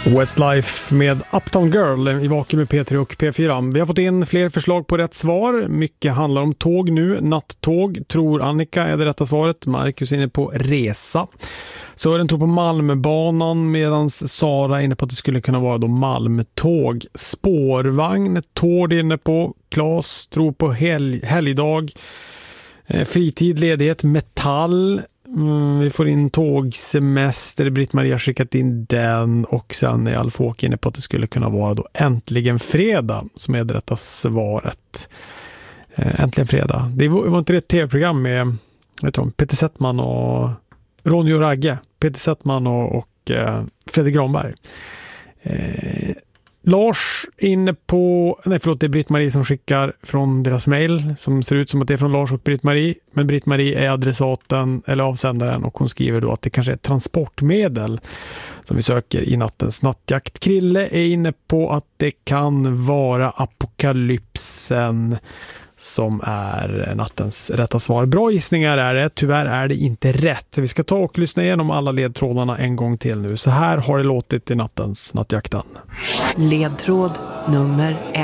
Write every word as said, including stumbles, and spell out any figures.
Westlife med Uptown Girl i vaken med P tre och P fyra. Vi har fått in fler förslag på rätt svar. Mycket handlar om tåg nu. Nattåg tror Annika är det rätta svaret. Marcus är inne på resa. Sören tror på Malmbanan medan Sara är inne på att det skulle kunna vara då Malmtåg. Spårvagn, Tord är inne på. Claes tror på helg, helgdag. Eh, fritid, ledighet, metall. Mm, vi får in tågsemester. Britt-Maria har skickat in den. Och sen är Alfåk inne på att det skulle kunna vara då Äntligen fredag som är det rätta svaret. Eh, Äntligen fredag. Det var, var inte det ett tv-program med vet du, Peter Settman och Ronny och Ragge. Peter Settman och, och eh, Fredrik Granberg. Eh, Lars inne på... Nej förlåt, det är Britt-Marie som skickar från deras mejl som ser ut som att det är från Lars och Britt-Marie. Men Britt-Marie är adressaten eller avsändaren och hon skriver då att det kanske är ett transportmedel som vi söker i nattens nattjakt. Krille är inne på att det kan vara apokalypsen som är nattens rätta svar. Bra gissningar är det, tyvärr är det inte rätt. Vi ska ta och lyssna igenom alla ledtrådarna en gång till nu. Så här har det låtit i nattens nattjakten. Ledtråd nummer ett.